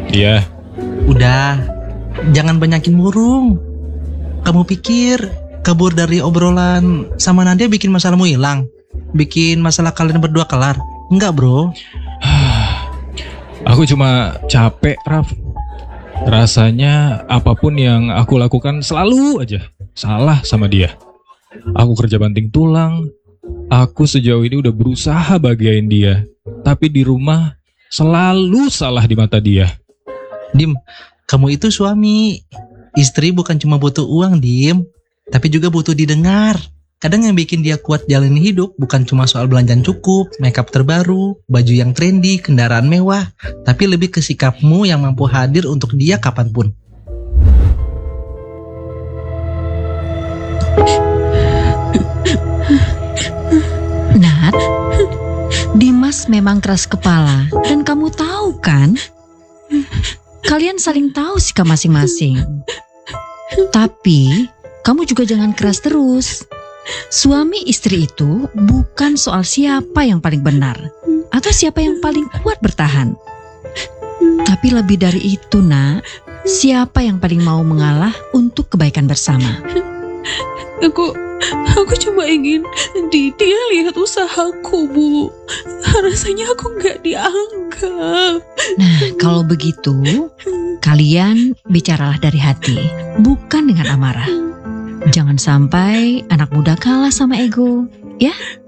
Iya. Udah, jangan banyakin murung. Kamu pikir kabur dari obrolan sama Nadia bikin masalahmu hilang? Bikin masalah kalian berdua kelar? Enggak bro. Aku cuma capek, Raf. Rasanya apapun yang aku lakukan selalu aja salah sama dia. Aku kerja banting tulang. Aku sejauh ini udah berusaha bahagiain dia. Tapi di rumah selalu salah di mata dia. Dim, kamu itu suami. Istri bukan cuma butuh uang, Dim, tapi juga butuh didengar. Kadang yang bikin dia kuat jalani hidup bukan cuma soal belanjaan cukup, makeup terbaru, baju yang trendy, kendaraan mewah, tapi lebih ke sikapmu yang mampu hadir untuk dia kapanpun. Nat, Dimas memang keras kepala dan kamu tahu kan? Kalian saling tahu sikap masing-masing. Tapi kamu juga jangan keras terus. Suami istri itu bukan soal siapa yang paling benar atau siapa yang paling kuat bertahan. Tapi lebih dari itu, Nak, siapa yang paling mau mengalah untuk kebaikan bersama. Aku cuma ingin dia lihat usahaku, Bu. Rasanya aku nggak dianggap. Nah, kalau begitu, kalian bicaralah dari hati, bukan dengan amarah. Jangan sampai anak muda kalah sama ego, ya?